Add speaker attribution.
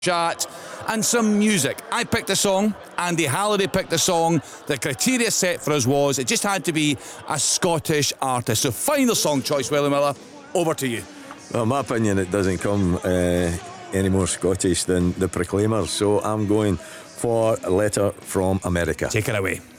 Speaker 1: chat and some music. I picked a song, Andy Halliday picked a song. The criteria set for us was it just had to be a Scottish artist. So final song choice, Willie Miller, over to you.
Speaker 2: Well, in my opinion, it doesn't come any more Scottish than the Proclaimers, so I'm going for A Letter from America.
Speaker 1: Take it away.